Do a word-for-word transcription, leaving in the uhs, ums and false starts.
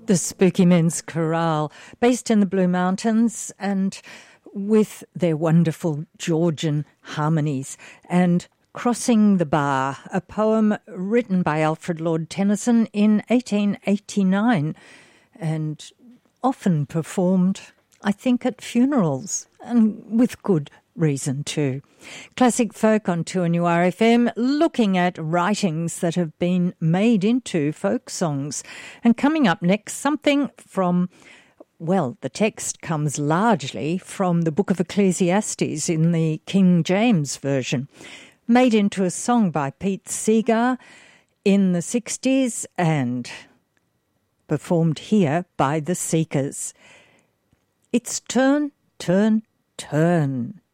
The Spooky Men's Chorale, based in the Blue Mountains and with their wonderful Georgian harmonies. And Crossing the Bar, a poem written by Alfred Lord Tennyson in eighteen eighty-nine and often performed, I think, at funerals, and with good reason too. Classic Folk on two N U R F M, looking at writings that have been made into folk songs. And coming up next, something from, well, the text comes largely from the Book of Ecclesiastes in the King James Version, made into a song by Pete Seeger in the sixties and performed here by the Seekers. It's Turn, Turn, Turn.